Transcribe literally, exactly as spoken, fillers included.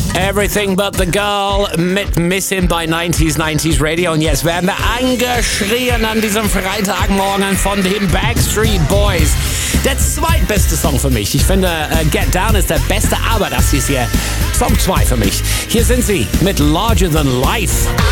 Everything But The Girl mit Missing bei neunzig neunzig Radio. Und jetzt werden wir angeschrien an diesem Freitagmorgen von den Backstreet Boys. Der zweitbeste Song für mich. Ich finde, uh, Get Down ist der beste, aber das ist hier Song zwei für mich. Hier sind sie mit Larger Than Life.